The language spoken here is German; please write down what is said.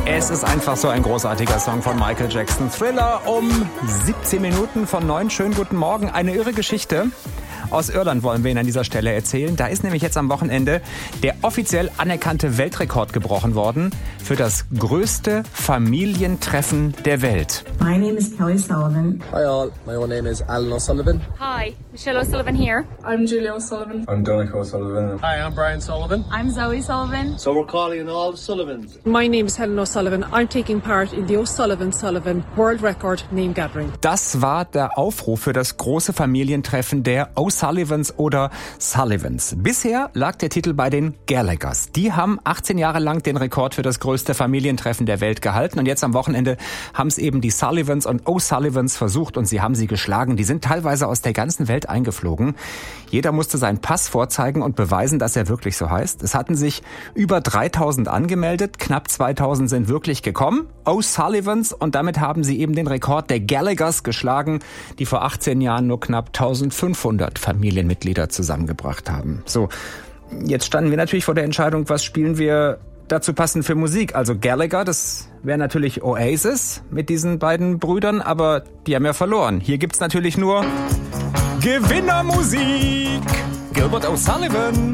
Es ist einfach so ein großartiger Song von Michael Jackson. Thriller um 17 Minuten von 9. Schönen guten Morgen. Eine irre Geschichte. Aus Irland wollen wir Ihnen an dieser Stelle erzählen. Da ist nämlich jetzt am Wochenende der offiziell anerkannte Weltrekord gebrochen worden für das größte Familientreffen der Welt. My name is Kelly Sullivan. Hi all, my own name is Alan O'Sullivan. Hi, Michelle O'Sullivan here. I'm Julia O'Sullivan. I'm Donico O'Sullivan. Hi, I'm Brian Sullivan. I'm Zoe Sullivan. So we're calling all the Sullivans. My name is Helen O'Sullivan. I'm taking part in the O'Sullivan World Record Name Gathering. Das war der Aufruf für das große Familientreffen der O'Sullivans oder Sullivans. Bisher lag der Titel bei den Gallaghers. Die haben 18 Jahre lang den Rekord für das größte Familientreffen der Welt gehalten. Und jetzt am Wochenende haben es eben die Sullivans und O'Sullivans versucht und sie haben sie geschlagen. Die sind teilweise aus der ganzen Welt eingeflogen. Jeder musste seinen Pass vorzeigen und beweisen, dass er wirklich so heißt. Es hatten sich über 3000 angemeldet. Knapp 2000 sind wirklich gekommen. O'Sullivans, und damit haben sie eben den Rekord der Gallaghers geschlagen, die vor 18 Jahren nur knapp 1500 Familienmitglieder zusammengebracht haben. So, jetzt standen wir natürlich vor der Entscheidung, was spielen wir dazu passend für Musik. Also Gallagher, das wäre natürlich Oasis mit diesen beiden Brüdern, aber die haben ja verloren. Hier gibt's natürlich nur Gewinnermusik. Gilbert O'Sullivan.